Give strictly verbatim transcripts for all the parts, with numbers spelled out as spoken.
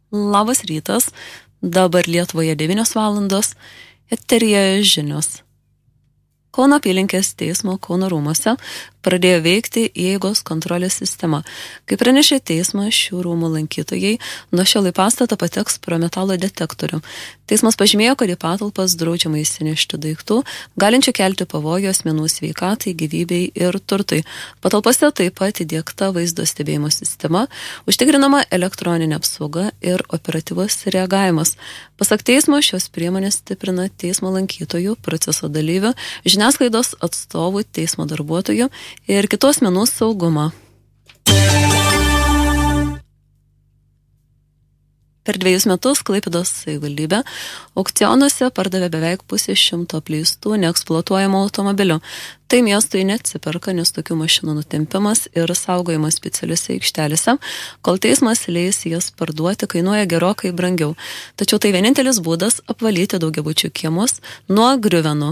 Labas rytas, dabar Lietuvoje devynios valandos, eteryje žinios. Kauno apylinkės teismo Kauno rūmuose pradėjo veikti įeigos kontrolės sistema. Kaip pranešė teismas, šių rūmų lankytojai nuo šiol į pastatą pateks pro metalo detektorių. Teismas pažymėjo, kad į patalpas draudžiama įsinešti daiktų, galinčių kelti pavojų asmenų sveikatai, gyvybei ir turtui. Patalpose taip pat įdiegta vaizdo stebėjimo sistema, užtikrinama elektroninė apsauga ir operatyvus reagavimas. Pasak teismo, šios priemonės stiprina teismo lankytojų, proceso dalyvių, žiniasklaidos atstovų, teismo darbuotojų ir kitų asmenų saugumą. Per dviejus metus Klaipėdos savivaldybė aukcionuose pardavė beveik pusę šimto apleistų neeksploatuojamų automobilių. Tai miestui neatsiperka, nes tokių mašinų nutempimas ir saugojimas specialiuose aikštelėse, kol teismas leis jas parduoti, kainuoja gerokai brangiau. Tačiau tai vienintelis būdas apvalyti daugiabučių kiemus nuo griuvenų.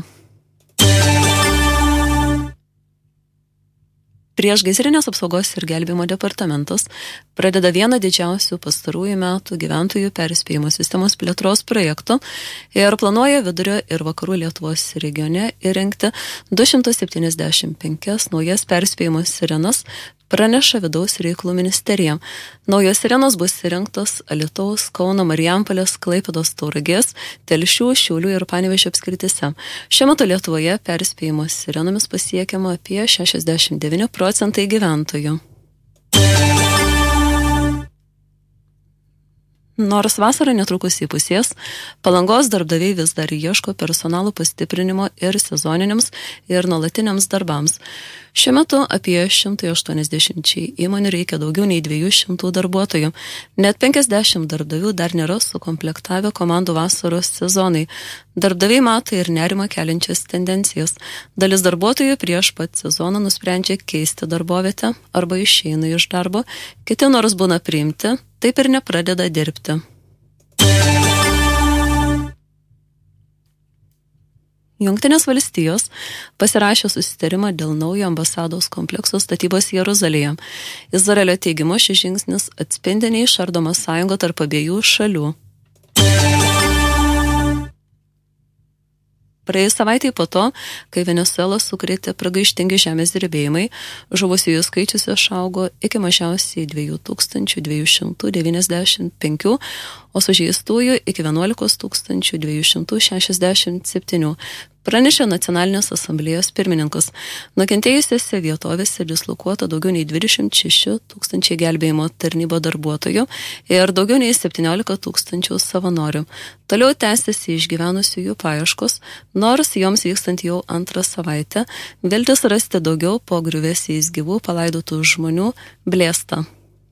Priešgaisrinės apsaugos ir gelbėjimo departamentas pradeda vieną didžiausių pastarųjų metų gyventojų perspėjimo sistemos plėtros projektų ir planuoja vidurio ir vakarų Lietuvos regione įrengti du šimtus septyniasdešimt penkias naujas perspėjimo sirenas, praneša Vidaus reikalų ministerija. Naujos sirenos bus įrengtos Alytaus, Kauno, Marijampolės, Klaipėdos, Tauragės, Telšių, Šiaulių ir Panevėžio apskrityse. Šiuo metu Lietuvoje perspėjimo sirenomis pasiekiama apie šešiasdešimt devyni procentai gyventojų. Nors vasara netrukus įpusės, Palangos darbdaviai vis dar ieško personalo pastiprinimo ir sezoniniams ir nuolatiniams darbams. Šiuo metu apie šimtas aštuoniasdešimt įmonių reikia daugiau nei dviejų šimtų darbuotojų. Net penkiasdešimt darbdavių dar nėra sukomplektavę komandų vasaros sezonai. Darbdaviai mato ir nerimą keliančias tendencijas. Dalis darbuotojų prieš pat sezoną nusprendžia keisti darbovietę arba išeina iš darbo, kiti nors būna priimti, taip ir nepradeda dirbti. Jungtinės valstijos pasirašė susitarimą dėl naujo ambasados komplekso statybos Jeruzalėje. Izraelio teigimu šis žingsnis atspindi neišardomą sąjungą tarp abiejų šalių. Praėjus savaitei po to, kai Venesuelą sukrėtė pragaištingi žemės drebėjimai, žuvusiųjų skaičius išaugo iki mažiausiai dviejų tūkstančių dviejų šimtų devyniasdešimt penkių, o sužeistųjų iki vienuolikos tūkstančių dviejų šimtų šešiasdešimt septynių. Pranešė Nacionalinės asamblėjos pirmininkas. Nukentėjusiose vietovėse dislokuota daugiau nei dvidešimt šeši tūkstančiai gelbėjimo tarnybo darbuotojų ir daugiau nei septyniolika tūkstančių savanorių. Toliau tęsiasi išgyvenusiųjų paieškos, nors joms vykstant jau antrą savaitę, viltis rasti daugiau po griuvėsiais gyvų palaidotų žmonių blėsta.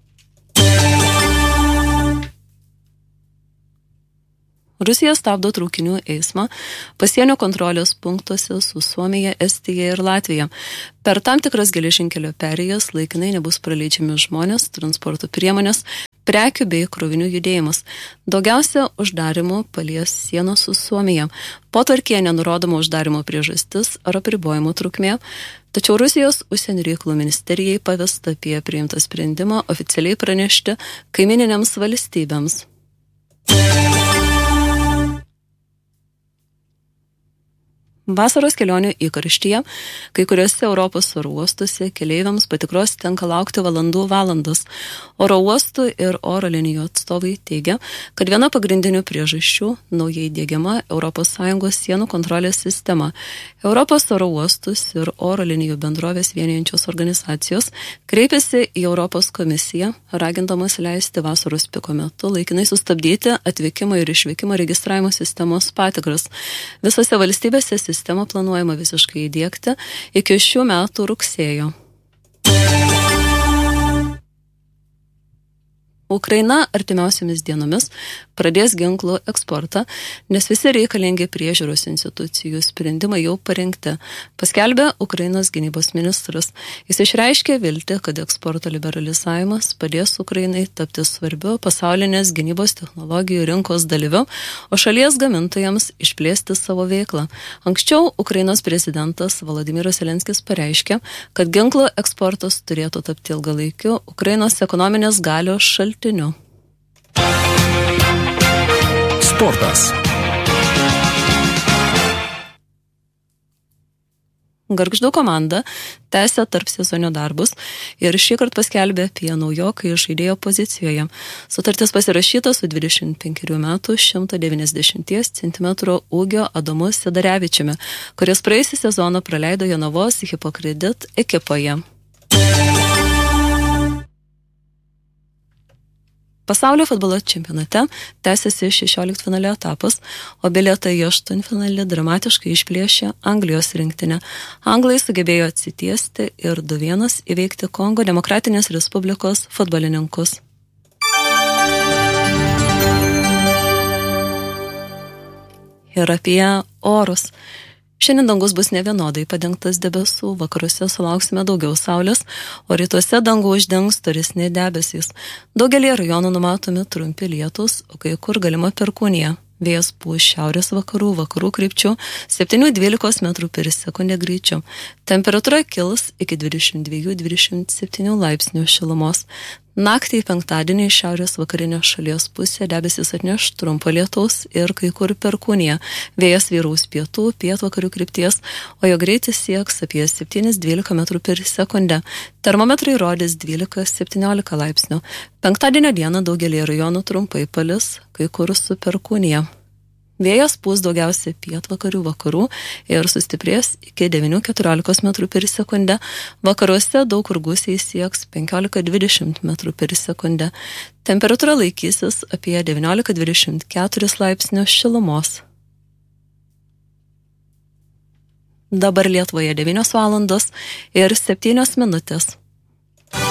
Rusija stabdo traukinių eismą pasienio kontrolės punktuose su Suomija, Estija ir Latvija. Per tam tikras geležinkelio perėjas laikinai nebus praleidžiami žmonės, transporto priemonės, prekių bei krovinių judėjimas. Daugiausia uždarimų palies sienos su Suomija. Potvarkyje nenurodoma uždarimo priežastis ar apribojimų trukmė. Tačiau Rusijos užsienio reikalų ministerijai pavesta apie priimtą sprendimą oficialiai pranešti kaimininėms valstybėms. Vasaros kelionių įkarštyje, kai kuriuose Europos oro uostuose keleiviams patikros tenka laukti valandų valandas. Oro uostų ir oro linijų atstovai teigia, kad viena pagrindinių priežasčių naujai diegiama Europos Sąjungos sienų kontrolės sistema. Europos oro uostus ir oro linijų bendrovės vienijančios organizacijos kreipėsi į Europos komisiją, ragindamas leisti vasaros piko metu laikinai sustabdyti atvykimo ir išvykimo registravimo sistemos patikras. Visose valstybėse sistemą planuojama visiškai įdiegti iki šių metų rugsėjo. Ukraina artimiausiomis dienomis pradės ginklų eksportą, nes visi reikalingi priežiūros institucijų sprendimai jau parengti, paskelbė Ukrainos gynybos ministras. Jis išreiškė viltį, kad eksporto liberalizavimas padės Ukrainai tapti svarbiu pasaulinės gynybos technologijų rinkos dalyviu, o šalies gamintojams išplėsti savo veiklą. Anksčiau Ukrainos prezidentas Volodymyras Zelenskis pareiškė, kad ginklų eksportas turėtų tapti ilgalaikiu Ukrainos ekonominės galios šaltiniu. Sportas. Gargždų komanda tęsia tarp sezonio darbus ir šįkart paskelbė apie naujoką žaidėjo pozicijoje. Sutartis pasirašyta su dvidešimt penkerių metų šimto devyniasdešimt centimetrų ūgio Adomu Sidarevičiumi, kuris praėjusį sezoną praleido Jonavos Hipokredit ekipoje. Pasaulio futbolo čempionate tęsiasi šešioliktfinalio etapas, o bilietą į aštuntfinalį dramatiškai išplėšė Anglijos rinktinė. Anglai sugebėjo atsitiesti ir du vienas įveikti Kongo Demokratinės Respublikos futbolininkus. Ir apie orus. Šiandien dangus bus nevienodai padengtas debesų, vakaruose sulauksime daugiau saulės, o rytuose dangų uždengs storesni debesys. Daugelį rajonų numatomi trumpi lietūs, o kai kur galima perkūnija. Vėjas pūs šiaurės vakarų, vakarų krypčių septyni dvylika metrų per sekundę greičiu. Temperatūra kils iki dvidešimt dva dvidešimt septyni laipsnių šilumos. Naktį į penktadienį iš šiaurės vakarinio šalies pusė debesis atneš trumpo lietaus ir kai kur perkūnija. Vėjas vyraus pietų, pietvakarių krypties, o jo greitis sieks apie septyni dvylika metrų per sekundę. Termometrai rodys dvylika septyniolika laipsnių. Penktadienio dieną daugelį rajonų trumpai palis, kai kur su perkūnija. Vėjas pūs daugiausia pietvakarių vakarų ir sustiprės iki devyni keturiolika metrų per sekundę. Vakaruose daug kur gūsiai sieks penkiolika dvidešimt metrų per sekundę. Temperatūra laikysis apie devyniolika dvidešimt keturis laipsnių šilumos. Dabar Lietuvoje devynios valandos ir septynios minutės.